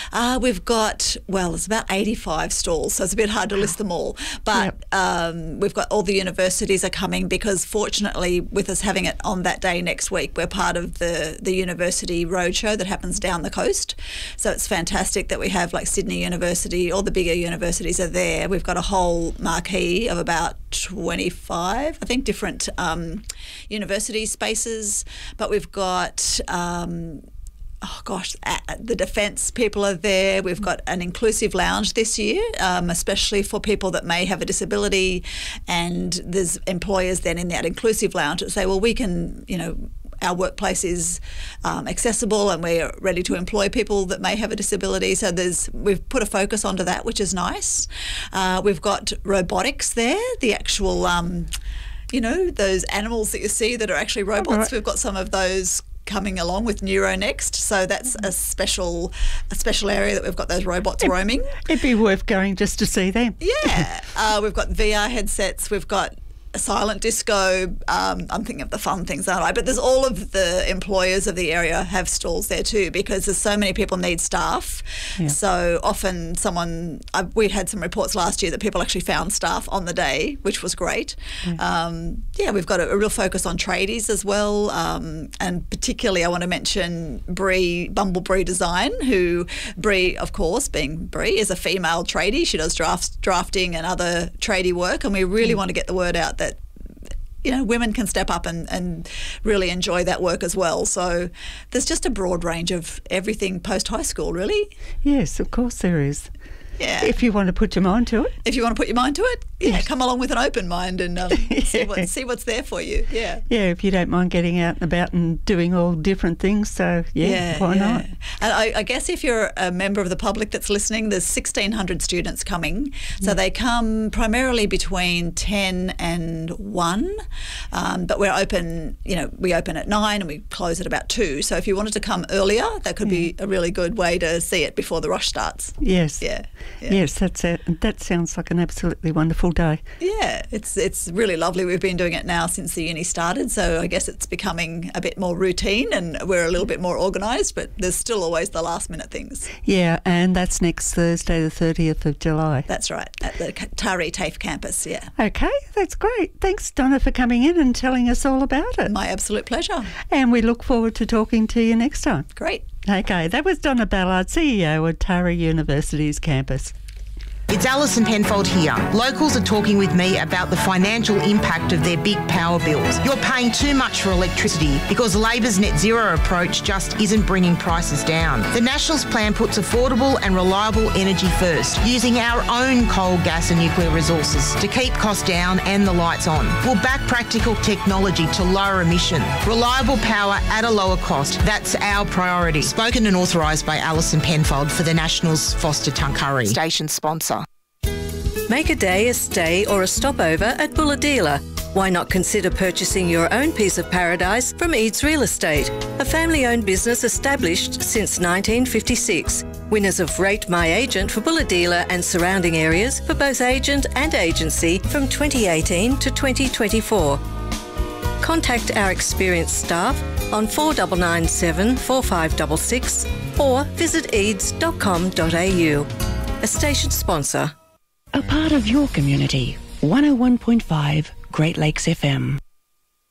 We've got, it's about 85 stalls, so it's a bit hard to list them all. But we've got all the universities are coming because fortunately with us having it on that day next week, we're part of the university roadshow that happens down the coast. So it's fantastic that we have like Sydney University, all the bigger universities are there. We've got a whole marquee of about 25, I think, different university spaces. But we've got... the defence people are there. We've got an inclusive lounge this year, especially for people that may have a disability, and there's employers then in that inclusive lounge that say, well, we can, our workplace is accessible and we're ready to employ people that may have a disability. So we've put a focus onto that, which is nice. We've got robotics there, the actual, those animals that you see that are actually robots. Right. We've got some of those coming along with NeuroNext, so that's a special area that we've got those robots roaming. It'd be worth going just to see them. Yeah. We've got VR headsets, we've got a silent disco. I'm thinking of the fun things, aren't I? But there's all of the employers of the area have stalls there too, because there's so many people need staff. Yeah. So often we had some reports last year that people actually found staff on the day, which was great. Yeah. We've got a real focus on tradies as well, and particularly I want to mention Bumble Bree Design, who Bree, of course, being Bree, is a female tradie. She does drafting and other tradie work, and we really want to get the word out that women can step up and really enjoy that work as well. So there's just a broad range of everything post-high school, really. Yes, of course there is. Yeah. If you want to put your mind to it. If you want to put your mind to it, come along with an open mind and see what's there for you. Yeah. Yeah, if you don't mind getting out and about and doing all different things. So, why not? And I guess if you're a member of the public that's listening, there's 1,600 students coming. So they come primarily between 10 and 1. But we're open, we open at 9 and we close at about 2. So if you wanted to come earlier, that could be a really good way to see it before the rush starts. Yes. Yeah. Yes, that sounds like an absolutely wonderful day. Yeah, it's really lovely. We've been doing it now since the uni started, so I guess it's becoming a bit more routine and we're a little bit more organised, but there's still always the last minute things. Yeah, and that's next Thursday, the 30th of July. That's right, at the Taree TAFE campus, yeah. Okay, that's great. Thanks, Donna, for coming in and telling us all about it. My absolute pleasure. And we look forward to talking to you next time. Great. Okay, that was Donna Ballard, CEO at Taree University's campus. It's Alison Penfold here. Locals are talking with me about the financial impact of their big power bills. You're paying too much for electricity because Labor's net zero approach just isn't bringing prices down. The Nationals plan puts affordable and reliable energy first, using our own coal, gas and nuclear resources to keep costs down and the lights on. We'll back practical technology to lower emission. Reliable power at a lower cost. That's our priority. Spoken and authorised by Alison Penfold for the Nationals Foster Tuncurry. Station sponsor. Make a day, a stay or a stopover at Bulahdelah. Why not consider purchasing your own piece of paradise from Eads Real Estate, a family-owned business established since 1956. Winners of Rate My Agent for Bulahdelah and surrounding areas for both agent and agency from 2018 to 2024. Contact our experienced staff on 4997 4566 or visit eads.com.au. A station sponsor. A part of your community. 101.5 Great Lakes FM.